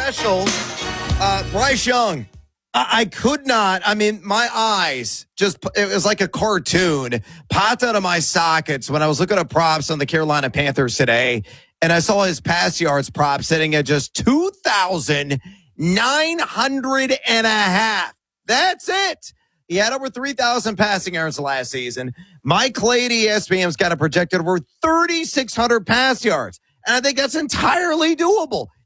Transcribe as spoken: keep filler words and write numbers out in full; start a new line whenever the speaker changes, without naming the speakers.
special. Uh, Bryce Young. I, I could not. I mean, my eyes just, it was like a cartoon, popped out of my sockets when I was looking at props on the Carolina Panthers today. And I saw his pass yards prop sitting at just two thousand nine hundred and a half. That's it. He had over three thousand passing yards last season. Mike Clady, E S P N's got a projected over thirty-six hundred pass yards. And I think that's entirely doable.